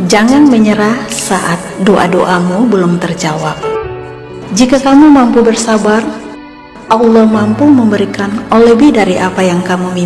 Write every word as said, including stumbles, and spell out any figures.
Jangan menyerah saat doa-doamu belum terjawab. Jika kamu mampu bersabar, Allah mampu memberikan lebih dari apa yang kamu minta.